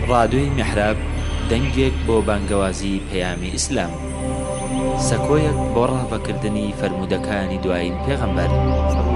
ڕادۆی میحراب دەنگێک بۆ بانگەوازی پەیامی ئیسلام، سەکۆیەک بۆ ڕاوەکردنی فەرمودەکانی دوایین پێغەمبەر